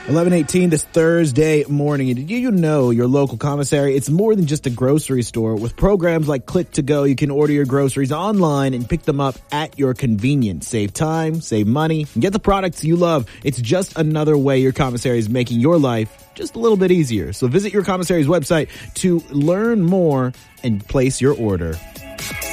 11:18 this Thursday morning. And did you know your local commissary? It's more than just a grocery store. With programs like Click to Go, you can order your groceries online and pick them up at your convenience. Save time, save money, and get the products you love. It's just another way your commissary is making your life just a little bit easier. So visit your commissary's website to learn more and place your order.